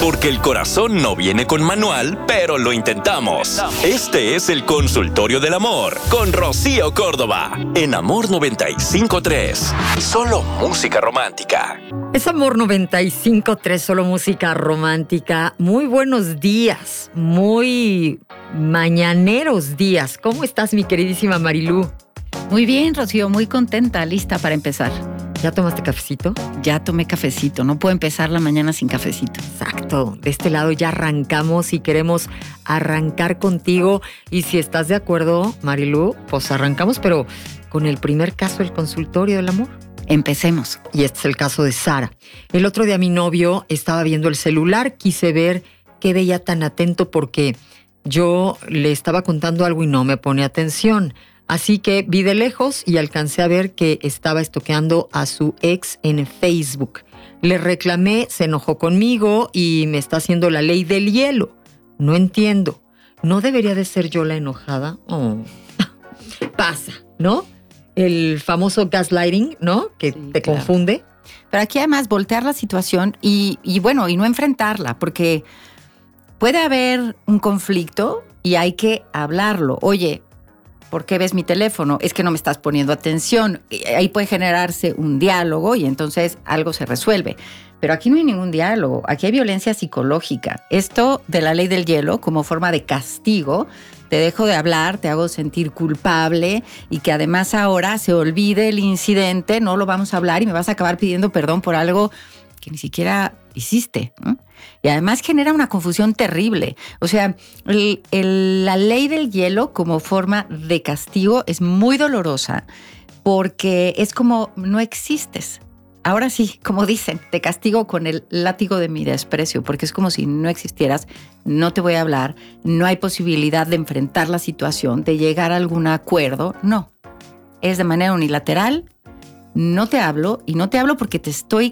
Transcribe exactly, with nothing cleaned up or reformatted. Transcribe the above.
Porque el corazón no viene con manual, pero lo intentamos. Este es el Consultorio del Amor con Rocío Córdoba en Amor noventa y cinco punto tres. Solo música romántica. Es Amor noventa y cinco punto tres, solo música romántica. Muy buenos días, muy mañaneros días. ¿Cómo estás, mi queridísima Marilú? Muy bien, Rocío, muy contenta, lista para empezar. ¿Ya tomaste cafecito? Ya tomé cafecito, no puedo empezar la mañana sin cafecito. Exacto, de este lado ya arrancamos y queremos arrancar contigo. Y si estás de acuerdo, Marilú, pues arrancamos, pero con el primer caso del Consultorio del Amor. Empecemos. Y este es el caso de Sara. El otro día mi novio estaba viendo el celular, quise ver qué veía tan atento porque yo le estaba contando algo y no me pone atención. Así que vi de lejos y alcancé a ver que estaba estoqueando a su ex en Facebook. Le reclamé, se enojó conmigo y me está haciendo la ley del hielo. No entiendo. ¿No debería de ser yo la enojada? Oh. Pasa, ¿no? El famoso gaslighting, ¿no? Que Sí, te claro. confunde. Pero aquí además voltear la situación y, y bueno, y no enfrentarla, porque puede haber un conflicto y hay que hablarlo. Oye, ¿por qué ves mi teléfono? Es que no me estás poniendo atención. Ahí puede generarse un diálogo y entonces algo se resuelve. Pero aquí no hay ningún diálogo, aquí hay violencia psicológica. Esto de la ley del hielo como forma de castigo, te dejo de hablar, te hago sentir culpable y que además ahora se olvide el incidente, no lo vamos a hablar y me vas a acabar pidiendo perdón por algo que ni siquiera hiciste, ¿no? Y además genera una confusión terrible. O sea, el, el, la ley del hielo como forma de castigo es muy dolorosa porque es como no existes. Ahora sí, como dicen, te castigo con el látigo de mi desprecio, porque es como si no existieras, no te voy a hablar, no hay posibilidad de enfrentar la situación, de llegar a algún acuerdo, no. Es de manera unilateral, no te hablo, y no te hablo porque te estoy